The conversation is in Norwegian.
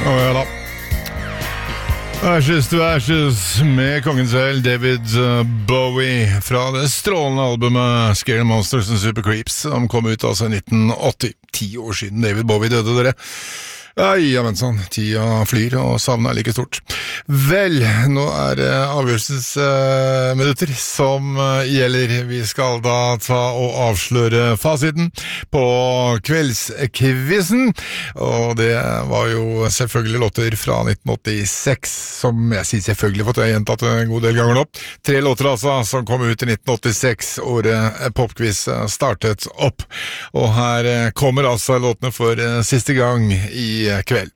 Ja da. Ashes to Ashes med kongen selv, David Bowie, fra det strålende albumet Scary Monsters and Super Creeps, som kom ut altså i 1980. 10 år siden David Bowie døde, dere. Ja, men sånn, tida flyr, og savnet like stort. Vel, nå det avgjørelsens minutter som gjelder. Vi skal da ta og avsløre fasiten på kveldskvissen, og det var jo selvfølgelig låter fra 1986, som jeg sier selvfølgelig, for jeg har gjentatt en god del ganger nå. 3 låter altså, som kom ut i 1986, året popquiz startet opp. Og her kommer altså låtene for siste gang i kveld.